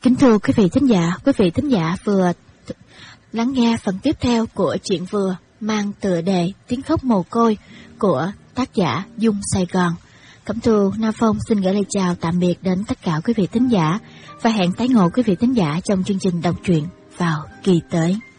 Kính thưa quý vị thính giả vừa lắng nghe phần tiếp theo của truyện vừa mang tựa đề Tiếng khóc mồ côi của tác giả Dung Sài Gòn. Cẩm Thu Nam Phong xin gửi lời chào tạm biệt đến tất cả quý vị thính giả và hẹn tái ngộ quý vị thính giả trong chương trình đọc truyện vào kỳ tới.